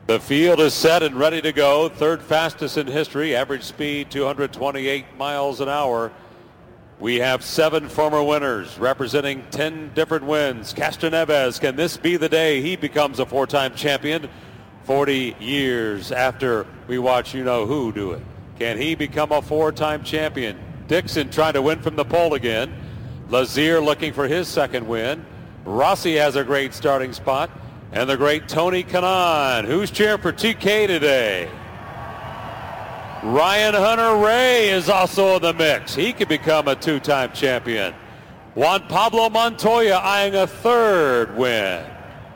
The field is set and ready to go. Third fastest in history. Average speed 228 miles an hour. We have 7 former winners representing 10 different wins. Castroneves, can this be the day he becomes a 4-time champion? 40 years after we watch you-know-who do it. Can he become a 4-time champion? Dixon trying to win from the pole again. Lazier looking for his second win. Rossi has a great starting spot. And the great Tony Kanaan, who's cheering for TK today. Ryan Hunter-Reay is also in the mix. He could become a 2-time champion. Juan Pablo Montoya eyeing a 3rd win.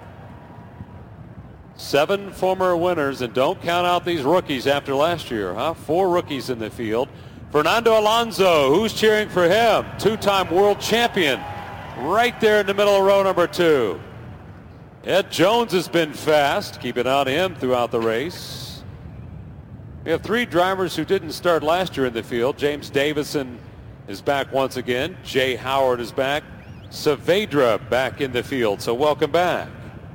7 former winners, and don't count out these rookies after last year, huh? 4 rookies in the field. Fernando Alonso, who's cheering for him? 2-time world champion, right there in the middle of row number 2. Ed Jones has been fast. Keep an eye on him throughout the race. We have 3 drivers who didn't start last year in the field. James Davison is back once again. Jay Howard is back. Saavedra back in the field, so welcome back.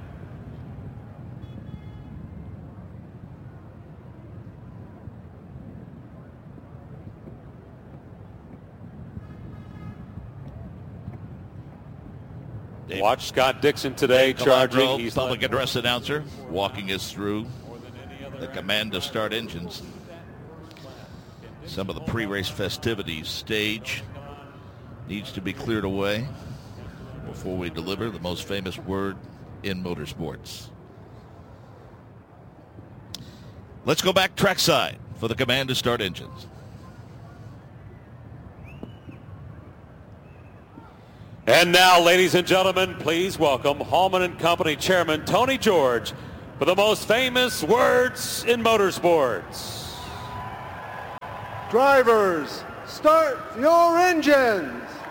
Watch Scott Dixon today charging. He's public address announcer walking us through the command to start engines. Some of the pre-race festivities. Stage needs to be cleared away before we deliver the most famous word in motorsports. Let's go back trackside for the command to start engines. And now, ladies and gentlemen, please welcome Hallman & Company Chairman Tony George for the most famous words in motorsports. Drivers, start your engines.